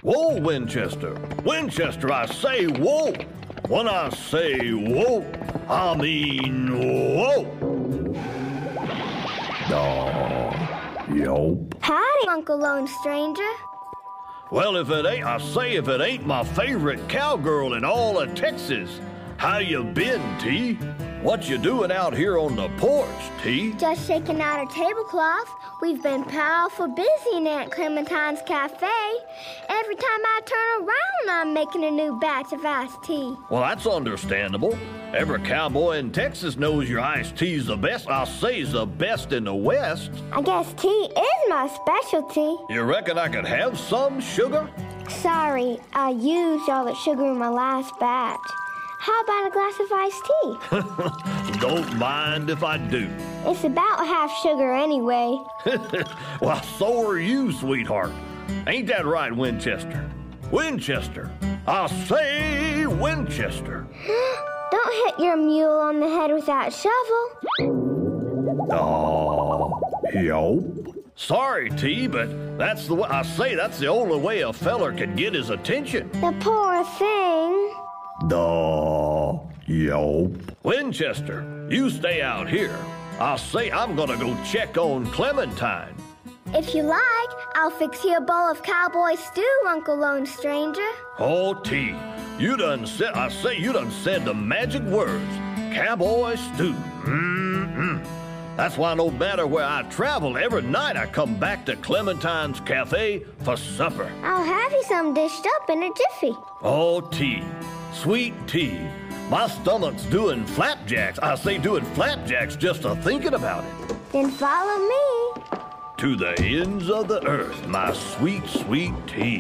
Whoa, Winchester. Winchester, I say whoa. When I say whoa, I mean whoa. Yelp. Howdy, Uncle Lone Stranger. Well, if it ain't my favorite cowgirl in all of Texas. How you been, T? What you doing out here on the porch, T? Just shaking out our tablecloth. We've been powerful busy in Aunt Clementine's cafe. Every time I turn around, I'm making a new batch of iced tea. Well, that's understandable. Every cowboy in Texas knows your iced tea's the best. I'll say it's the best in the West. I guess tea is my specialty. You reckon I could have some sugar? Sorry, I used all the sugar in my last batch. How about a glass of iced tea? Don't mind if I do. It's about half sugar anyway. Well, so are you, sweetheart. Ain't that right, Winchester? Winchester. I say Winchester. Don't hit your mule on the head with that shovel. Yup. Sorry, T, but that's the way I say that's the only way a feller can get his attention. The poor thing. Yup. Winchester, you stay out here. I'll say I'm gonna go check on Clementine. If you like, I'll fix you a bowl of cowboy stew, Uncle Lone Stranger. Oh, T, you done said the magic words. Cowboy stew. That's why no matter where I travel, every night I come back to Clementine's Cafe for supper. I'll have you some dished up in a jiffy. Oh, T, sweet tea. My stomach's doing flapjacks. I say doing flapjacks just a thinking about it. Then follow me. To the ends of the earth, my sweet, sweet tea.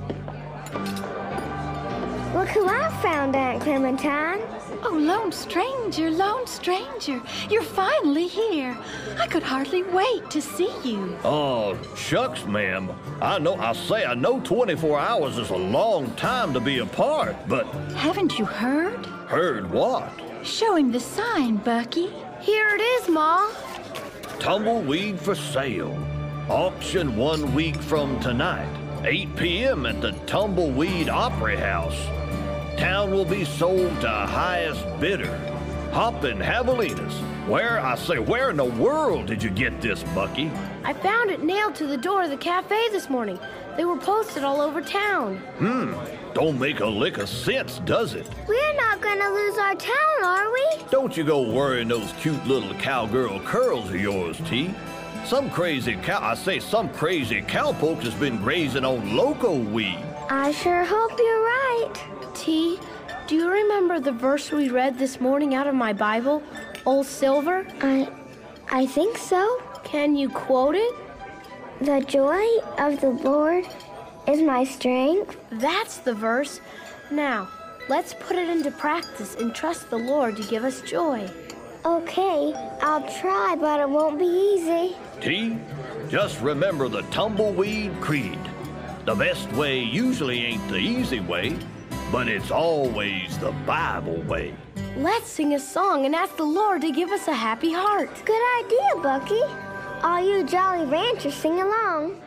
Look who I found, Aunt Clementine. Oh, Lone Stranger, you're finally here. I could hardly wait to see you. Oh, shucks, ma'am. I know 24 hours is a long time to be apart, but... Haven't you heard? Heard what? Show him the sign, Bucky. Here it is, Ma. Tumbleweed for sale. Auction 1 week from tonight. 8 p.m. at the Tumbleweed Opry House. Town will be sold to highest bidder. Hoppin' Javelinas. Where in the world did you get this, Bucky? I found it nailed to the door of the cafe this morning. They were posted all over town. Don't make a lick of sense, does it? We're not gonna lose our town, are we? Don't you go worrying those cute little cowgirl curls of yours, T. Some crazy cowpoke has been grazing on loco weed. I sure hope you're right. T, do you remember the verse we read this morning out of my Bible? Old Silver? I think so. Can you quote it? The joy of the Lord is my strength. That's the verse. Now, let's put it into practice and trust the Lord to give us joy. Okay, I'll try, but it won't be easy. T, just remember the Tumbleweed Creed. The best way usually ain't the easy way, but it's always the Bible way. Let's sing a song and ask the Lord to give us a happy heart. Good idea, Bucky. All you Jolly Ranchers sing along.